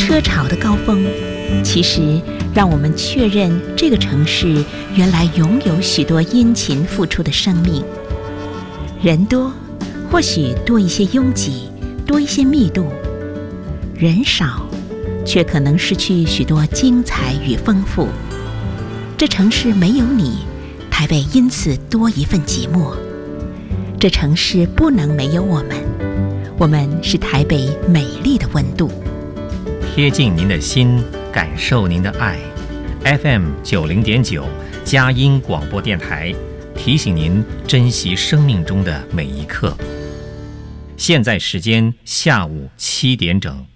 车潮的高峰，其实让我们确认这个城市原来拥有许多殷勤付出的生命。人多，或许多一些拥挤，多一些密度；人少，却可能失去许多精彩与丰富。这城市没有你，台北因此多一份寂寞。这城市不能没有我们，我们是台北美丽的温度。 贴近您的心，感受您的爱。FM90.9佳音广播电台提醒您珍惜生命中的每一刻。现在时间下午7点整。